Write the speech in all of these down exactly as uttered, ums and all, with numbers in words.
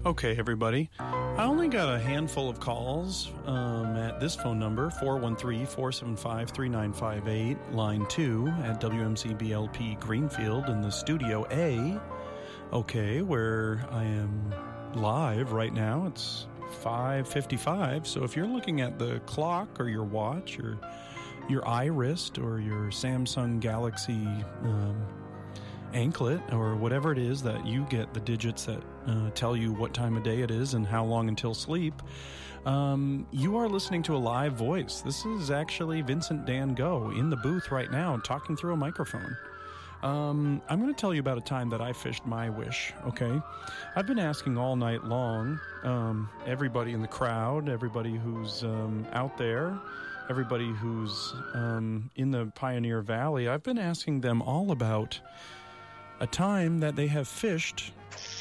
Okay, everybody. I only got a handful of calls um, at this phone number, four one three, four seven five, three nine five eight, line two at W M C B L P Greenfield in the Studio A. Okay, where I am live right now. It's five fifty-five, so if you're looking at the clock or your watch or your iWrist or your Samsung Galaxy um, anklet or whatever it is that you get the digits that uh, tell you what time of day it is and how long until sleep, um, you are listening to a live voice. This is actually Vincent Dan Go in the booth right now talking through a microphone. Um, I'm going to tell you about a time that I fished my wish, okay? I've been asking all night long, um, everybody in the crowd, everybody who's um, out there, everybody who's um, in the Pioneer Valley, I've been asking them all about a time that they have fished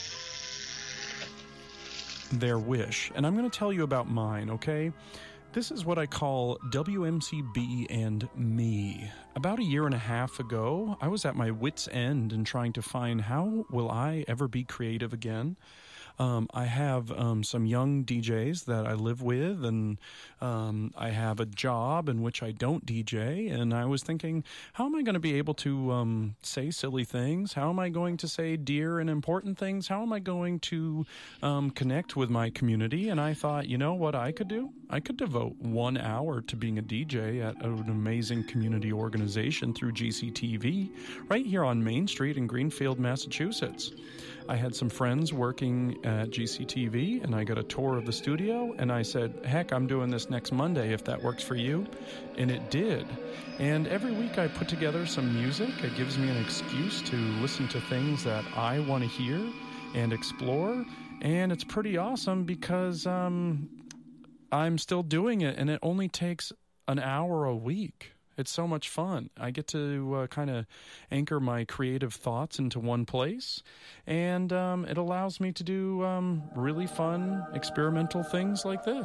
their wish. And I'm going to tell you about mine, okay? This is what I call W M C B and me. About a year and a half ago, I was at my wit's end and trying to find how will I ever be creative again. Um, I have um, some young D Js that I live with, and um, I have a job in which I don't D J, and I was thinking, how am I going to be able to um, say silly things? How am I going to say dear and important things? How am I going to um, connect with my community? And I thought, you know what I could do? I could devote one hour to being a D J at an amazing community organization through G C T V right here on Main Street in Greenfield, Massachusetts. I had some friends working at G C T V, and I got a tour of the studio, and I said, heck, I'm doing this next Monday if that works for you. And it did. And every week I put together some music. It gives me an excuse to listen to things that I want to hear and explore. And it's pretty awesome because um, I'm still doing it, and it only takes an hour a week. It's so much fun. I get to uh, kind of anchor my creative thoughts into one place, and um, it allows me to do um, really fun experimental things like this.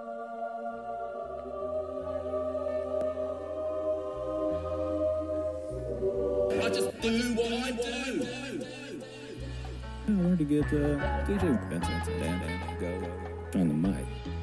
I just do what I do. I wanted to get uh, D J Vincent Dan Go on the mic.